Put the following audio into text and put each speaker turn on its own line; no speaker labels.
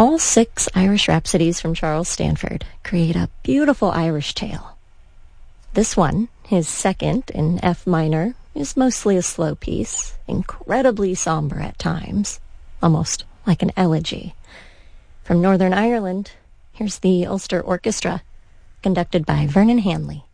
All 6 Irish Rhapsodies from Charles Stanford create a beautiful Irish tale. This one, his second in F minor, is mostly a slow piece, incredibly somber at times, almost like an elegy. From Northern Ireland, here's the Ulster Orchestra, conducted by Vernon Hanley.